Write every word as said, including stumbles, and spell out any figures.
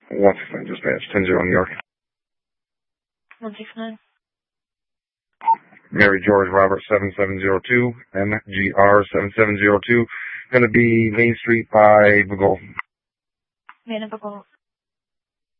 one six nine dispatch, ten zero New York. one six nine. Mary George Robert seven seven zero two, M G R seven seven zero two. Going to be Main Street by Bagul. Main of Bagul.